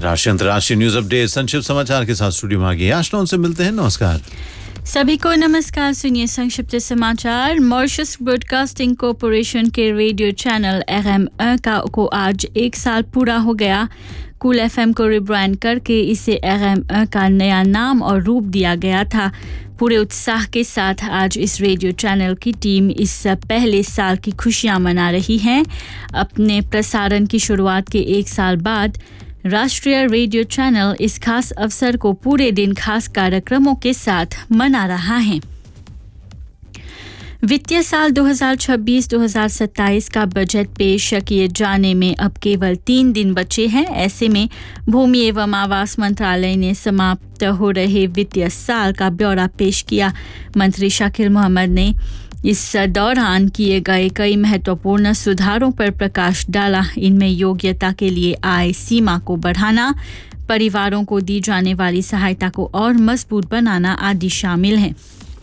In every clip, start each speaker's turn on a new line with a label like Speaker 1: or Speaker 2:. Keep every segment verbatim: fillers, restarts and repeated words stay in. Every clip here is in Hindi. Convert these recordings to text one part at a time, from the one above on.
Speaker 1: राष्ट्रीय अंतर्राष्ट्रीय न्यूज अपडेट संक्षिप्त समाचार के साथ स्टूडियो में आगे आशना उनसे मिलते हैं। नमस्कार
Speaker 2: सभी को नमस्कार। सुनिए संक्षिप्त समाचार। मॉरिशस ब्रॉडकास्टिंग कॉरपोरेशन के radio channel R M one का को आज एक साल पूरा हो गया। कूल एफएम को रिब्रांड करके इसे आर एम वन का नया नाम और रूप दिया गया था। पूरे उत्साह के साथ आज इस रेडियो चैनल की टीम इस पहले साल की खुशियां मना रही है। अपने प्रसारण की शुरुआत के एक साल बाद राष्ट्रीय रेडियो चैनल इस खास अवसर को पूरे दिन खास कार्यक्रमों के साथ मना रहा है। वित्तीय साल दो हज़ार छब्बीस दो हज़ार सत्ताईस का बजट पेश किए जाने में अब केवल तीन दिन बचे हैं। ऐसे में भूमि एवं आवास मंत्रालय ने समाप्त हो रहे वित्तीय साल का ब्यौरा पेश किया। मंत्री शाकिल मोहम्मद ने इस दौरान किए गए कई महत्वपूर्ण सुधारों पर प्रकाश डाला। इनमें योग्यता के लिए आय सीमा को बढ़ाना, परिवारों को दी जाने वाली सहायता को और मजबूत बनाना आदि शामिल हैं।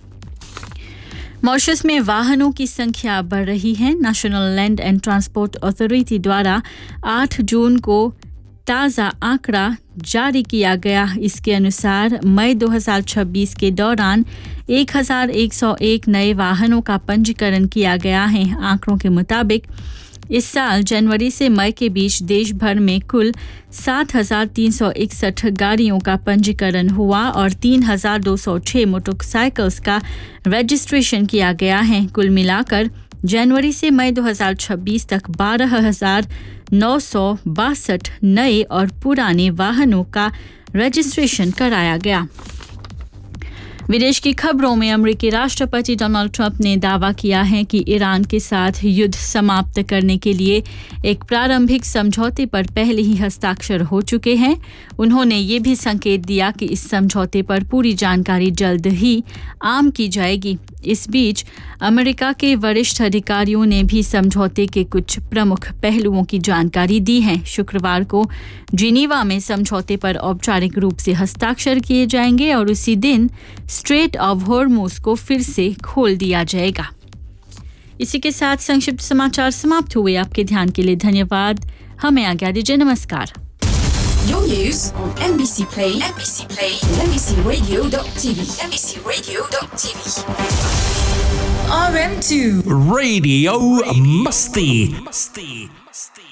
Speaker 2: मॉरिशस में वाहनों की संख्या बढ़ रही है। National land and transport authority द्वारा आठ जून को ताज़ा आंकड़ा जारी किया गया। इसके अनुसार मई दो हज़ार छब्बीस के दौरान एक हज़ार एक सौ एक नए वाहनों का पंजीकरण किया गया है। आंकड़ों के मुताबिक इस साल जनवरी से मई के बीच देश भर में कुल सात हज़ार तीन सौ इकसठ गाड़ियों का पंजीकरण हुआ और तीन हज़ार दो सौ छह मोटरसाइकिल्स का रजिस्ट्रेशन किया गया है। कुल मिलाकर जनवरी से मई दो हज़ार छब्बीस तक बारह हज़ार नौ सौ बासठ नए और पुराने वाहनों का रजिस्ट्रेशन कराया गया। विदेश की खबरों में अमेरिकी राष्ट्रपति डोनाल्ड ट्रंप ने दावा किया है कि ईरान के साथ युद्ध समाप्त करने के लिए एक प्रारंभिक समझौते पर पहले ही हस्ताक्षर हो चुके हैं। उन्होंने ये भी संकेत दिया कि इस समझौते पर पूरी जानकारी जल्द ही आम की जाएगी। इस बीच अमेरिका के वरिष्ठ अधिकारियों ने भी समझौते के कुछ प्रमुख पहलुओं की जानकारी दी है। शुक्रवार को जिनीवा में समझौते पर औपचारिक रूप से हस्ताक्षर किए जाएंगे और उसी दिन स्ट्रेट ऑफ हॉर्मुज को फिर से खोल दिया जाएगा। इसी के साथ संक्षिप्त समाचार समाप्त हुए। आपके ध्यान के लिए धन्यवाद। हमें आज्ञा दीजिए। नमस्कार।
Speaker 3: Your news on M B C Play, M B C Play, M B C Radio dot T V, M B C Radio dot T V. R M two
Speaker 4: Radio Musti. Musti. Musti.